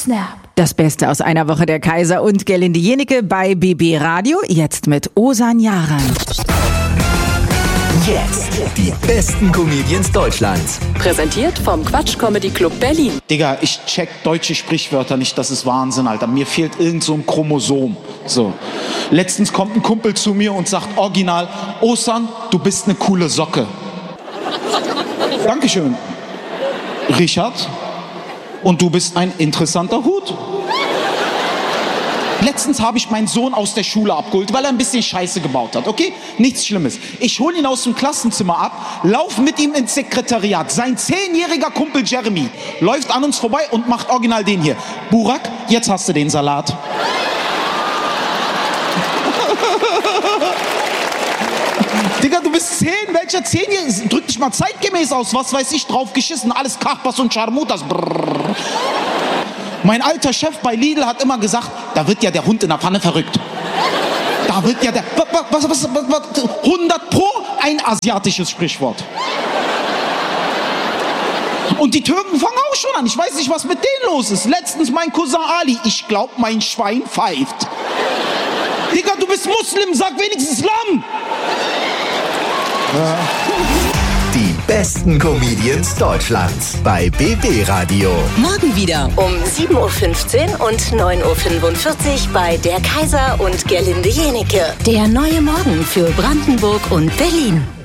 Snap. Das Beste aus einer Woche der Kaiser und Gerlinde Jenike bei BB Radio. Jetzt mit Osan Yaran. Jetzt die besten Comedians Deutschlands. Präsentiert vom Quatsch Comedy Club Berlin. Digga, ich check deutsche Sprichwörter nicht, das ist Wahnsinn, Alter. Mir fehlt irgend so ein Chromosom. So. Letztens kommt ein Kumpel zu mir und sagt original, Osan, du bist eine coole Socke. Dankeschön. Richard, und du bist ein interessanter Hut. Letztens habe ich meinen Sohn aus der Schule abgeholt, weil er ein bisschen Scheiße gebaut hat, okay? Nichts Schlimmes. Ich hole ihn aus dem Klassenzimmer ab, laufe mit ihm ins Sekretariat. Sein 10-jähriger Kumpel Jeremy läuft an uns vorbei und macht original den hier. Burak, jetzt hast du den Salat. Digga, du bist 10, welcher 10-Jährige? Drück dich mal zeitgemäß aus, was weiß ich, drauf geschissen, alles Kachpas und Scharmutas. Brrr. Mein alter Chef bei Lidl hat immer gesagt, da wird ja der Hund in der Pfanne verrückt. Da wird ja der... Was 100 Pro ein asiatisches Sprichwort. Und die Türken fangen auch schon an. Ich weiß nicht, was mit denen los ist. Letztens mein Cousin Ali, ich glaub, mein Schwein pfeift. Digga, du bist Muslim, sag wenigstens Lamm. Ja. Die besten Comedians Deutschlands bei BB Radio. Morgen wieder um 7.15 Uhr und 9.45 Uhr bei der Kaiser und Gerlinde Jenike. Der neue Morgen für Brandenburg und Berlin.